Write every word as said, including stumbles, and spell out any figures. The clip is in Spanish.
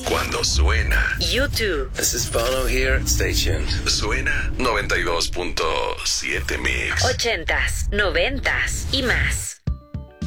cuando suena. YouTube. This is Bono here. Stay tuned. Suena noventa y dos punto siete Mix. Ochentas, noventas y más.